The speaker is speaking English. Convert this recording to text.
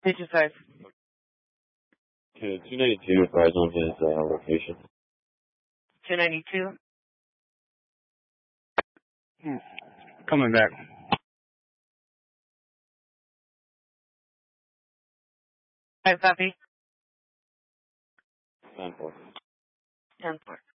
55. Okay, 292, advise on his location. 292. Coming back. 5 copy. 10-4. 10-4.